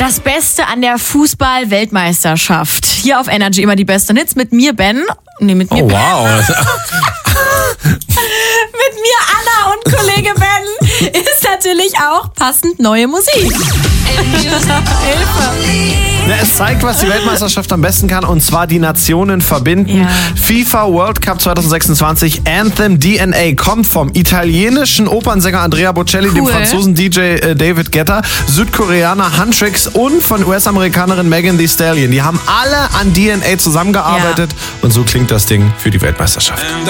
Das Beste an der Fußball-Weltmeisterschaft. Hier auf Energy immer die besten Hits mit mir, Ben. Nee, mit mir. Oh, wow. Mit mir, Anna, und Kollege Ben ist natürlich auch passend neue Musik. Hilfe. Ja, es zeigt, was die Weltmeisterschaft am besten kann, und zwar die Nationen verbinden. Ja. FIFA World Cup 2026 Anthem DNA kommt vom italienischen Opernsänger Andrea Bocelli, dem Franzosen DJ David Guetta, Südkoreaner Huntrix und von US-Amerikanerin Megan Thee Stallion. Die haben alle an DNA zusammengearbeitet und so klingt das Ding für die Weltmeisterschaft.